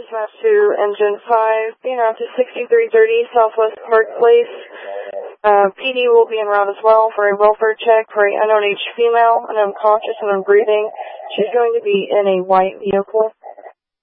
dispatch to Engine 5, being route to 6330 Southwest Park Place. PD will be en route as well for a welfare check for a unknown age female, unconscious and unbreathing. She's going to be in a white vehicle.